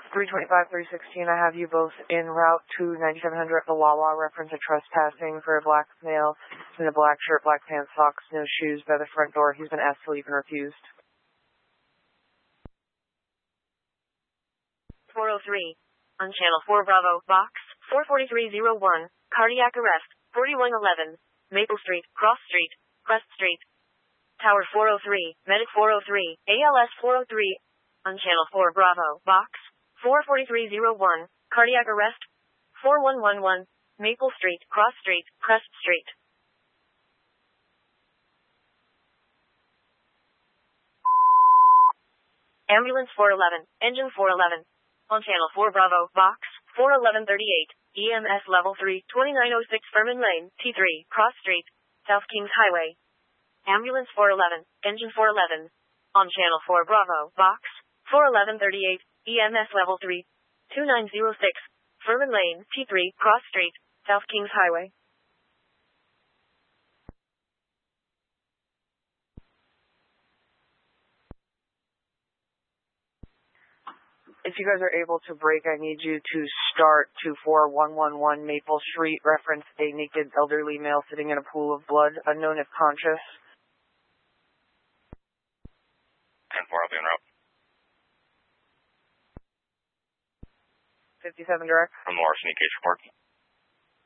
325, 316, I have you both en route to 9700 at the Wawa, reference a trespassing for a black male in a black shirt, black pants, socks, no shoes by the front door. He's been asked to leave and refused. 403. On Channel 4 Bravo, Box 44301, cardiac arrest, 4111, Maple Street, Cross Street, Crest Street. Tower 403, Medic 403, ALS 403. On Channel 4 Bravo, Box 44301, cardiac arrest, 4111, Maple Street, Cross Street, Crest Street. Ambulance 411, Engine 411. On Channel 4 Bravo, Box 41138, EMS Level 3, 2906 Furman Lane, T3, Cross Street, South Kings Highway. Ambulance 411, Engine 411. On Channel 4 Bravo, Box 41138, EMS Level 3, 2906 Furman Lane, T3, Cross Street, South Kings Highway. If you guys are able to break, I need you to start 24111 Maple Street, reference a naked elderly male sitting in a pool of blood, unknown if conscious. 10-4, I'll be en route. 57 direct. From the larceny case report.